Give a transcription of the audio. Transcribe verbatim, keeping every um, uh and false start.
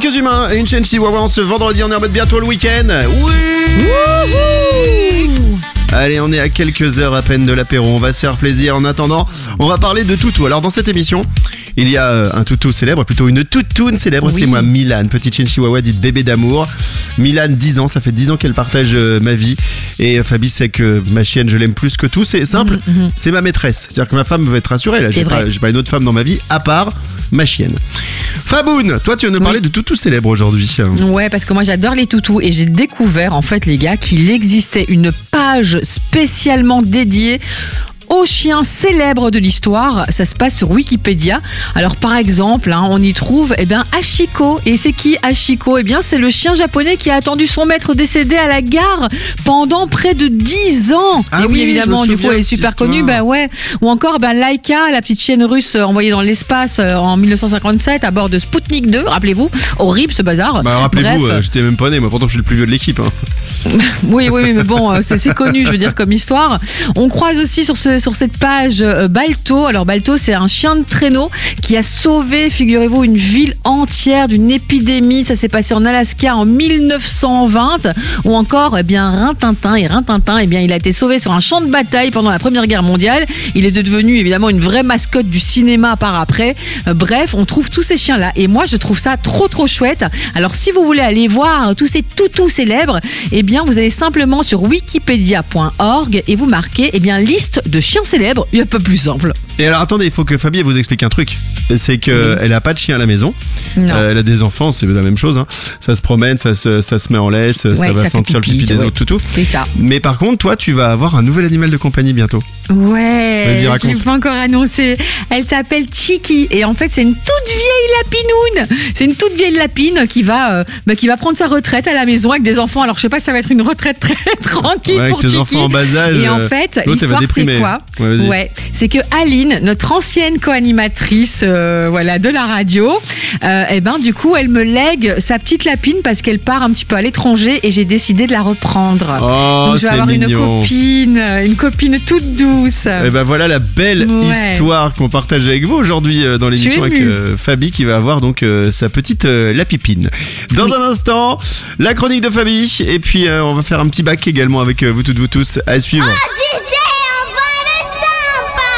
Quelques humains et une chaîne chihuahua ce vendredi, on est en mode bientôt le week-end. Oui. Wouhou. Allez, on est à quelques heures à peine de l'apéro, on va se faire plaisir. En attendant, on va parler de toutou. Alors dans cette émission, il y a un toutou célèbre, plutôt une toutoune célèbre, oui. C'est moi, Milan, petite chienne chihuahua dite bébé d'amour. Milan, dix ans, ça fait dix ans qu'elle partage euh, ma vie. Et Fabi sait que ma chienne, je l'aime plus que tout. C'est simple, mm-hmm. C'est ma maîtresse. C'est-à-dire que ma femme veut être rassurée. Là, j'ai pas, j'ai pas une autre femme dans ma vie, à part ma chienne. Faboun, toi tu vas nous parler oui. de toutou célèbre aujourd'hui. Ouais, parce que moi j'adore les toutous et j'ai découvert en fait les gars qu'il existait une page spécialement dédiée aux chiens célèbres de l'histoire. Ça se passe sur Wikipédia. Alors par exemple, hein, on y trouve eh bien, Hachiko. Et c'est qui Hachiko ? Eh bien, c'est le chien japonais qui a attendu son maître décédé à la gare pendant près de dix ans. Ah et oui, oui, évidemment, du coup, elle est super connue. Bah ouais. Ou encore ben, Laika, la petite chienne russe envoyée dans l'espace en dix-neuf cent cinquante-sept à bord de Sputnik deux. Rappelez-vous, horrible ce bazar. Bah, rappelez-vous, euh, j'étais même pas né, moi pourtant je suis le plus vieux de l'équipe. Hein. oui, oui, mais bon, c'est, c'est connu, je veux dire, comme histoire. On croise aussi sur ce sur cette page euh, Balto. Alors Balto, c'est un chien de traîneau qui a sauvé, figurez-vous, une ville entière d'une épidémie. Ça s'est passé en Alaska en dix-neuf cent vingt. Ou encore, eh bien, Rintintin. Et Rintintin, eh bien, il a été sauvé sur un champ de bataille pendant la Première Guerre mondiale. Il est devenu évidemment une vraie mascotte du cinéma par après. Euh, bref, on trouve tous ces chiens-là. Et moi, je trouve ça trop, trop chouette. Alors, si vous voulez aller voir tous ces toutous célèbres, eh bien, vous allez simplement sur wikipedia point org et vous marquez, eh bien, liste de chiens célèbres. Il n'y a pas plus simple. Et alors attendez, il faut que Fabi vous explique un truc. C'est qu'elle oui. n'a pas de chien à la maison. Euh, elle a des enfants, c'est la même chose. Hein. Ça se promène, ça se, ça se met en laisse, ouais, ça va ça sentir pipi, le pipi des ouais. autres toutous. C'est ça. Mais par contre, toi, tu vas avoir un nouvel animal de compagnie bientôt. Ouais, vas-y, raconte. Je ne l'ai pas encore annoncé. Elle s'appelle Chiki et en fait c'est une toute vieille lapinoune. C'est une toute vieille lapine qui va, euh, bah, qui va prendre sa retraite à la maison avec des enfants. Alors je sais pas si ça va être une retraite très tranquille ouais, pour avec tes Chiki. enfants en bas âge. Et en fait l'histoire c'est quoi ouais, ouais, c'est que Aline, notre ancienne co-animatrice euh, voilà, de la radio, euh, et ben du coup elle me lègue sa petite lapine parce qu'elle part un petit peu à l'étranger et j'ai décidé de la reprendre. Oh, donc je vais avoir mignon. une copine, une copine toute douce. Et ben voilà la belle ouais. histoire qu'on partage avec vous aujourd'hui euh, dans l'émission avec euh, Fabi qui va avoir donc euh, sa petite euh, lapipine. Dans oui. un instant, la chronique de Fabi et puis euh, on va faire un petit bac également avec euh, vous toutes vous tous à suivre. Oh, D J